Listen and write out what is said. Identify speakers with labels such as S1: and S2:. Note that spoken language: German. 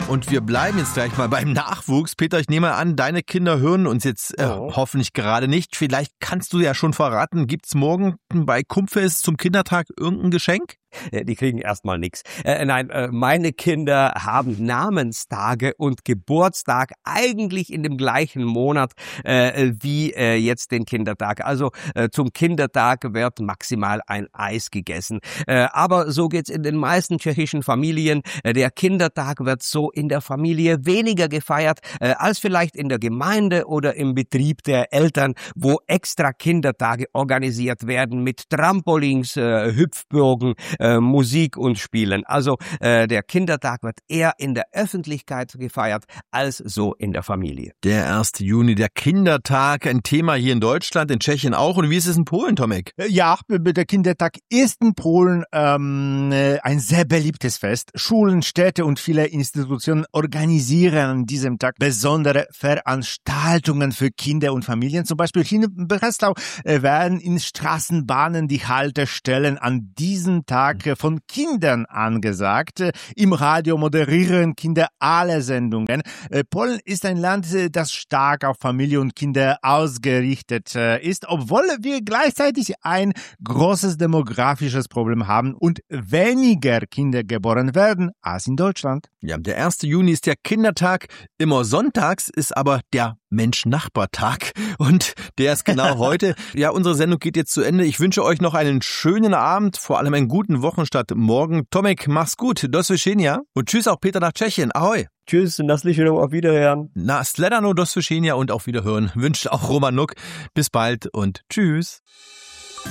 S1: Und wir bleiben jetzt gleich mal beim Nachwuchs. Peter, ich nehme an, deine Kinder hören uns jetzt hoffentlich gerade nicht. Vielleicht kannst du ja schon verraten, gibt's morgen bei Kumpfes zum Kindertag irgendein Geschenk?
S2: Die kriegen erstmal nichts. Nein, meine Kinder haben Namenstage und Geburtstag eigentlich in dem gleichen Monat wie jetzt den Kindertag. Also zum Kindertag wird maximal ein Eis gegessen. Aber so geht's in den meisten tschechischen Familien. Der Kindertag wird so in der Familie weniger gefeiert als vielleicht in der Gemeinde oder im Betrieb der Eltern, wo extra Kindertage organisiert werden mit Trampolins, Hüpfburgen, Musik und Spielen. Also der Kindertag wird eher in der Öffentlichkeit gefeiert als so in der Familie.
S1: Der 1. Juni, der Kindertag, ein Thema hier in Deutschland, in Tschechien auch. Und wie ist es in Polen, Tomek?
S3: Ja, der Kindertag ist in Polen ein sehr beliebtes Fest. Schulen, Städte und viele Institutionen organisieren an diesem Tag besondere Veranstaltungen für Kinder und Familien. Zum Beispiel hier in Breslau werden in Straßenbahnen die Haltestellen an diesem Tag von Kindern angesagt. Im Radio moderieren Kinder alle Sendungen. Polen ist ein Land, das stark auf Familie und Kinder ausgerichtet ist, obwohl wir gleichzeitig ein großes demografisches Problem haben und weniger Kinder geboren werden als in Deutschland.
S1: Ja, der 1. Juni ist der Kindertag. Immer sonntags ist aber der Mensch-Nachbar-Tag. Und der ist genau heute. Ja, unsere Sendung geht jetzt zu Ende. Ich wünsche euch noch einen schönen Abend, vor allem einen guten Wochenstart morgen. Tomek, mach's gut. Do slyšenia. Und tschüss auch Peter nach Tschechien. Ahoj.
S2: Tschüss, na slyšenou, auf Wiederhören.
S1: Na, sledano, do slyšenia und auf Wiederhören. Wünscht auch Roman Nuck. Bis bald und tschüss.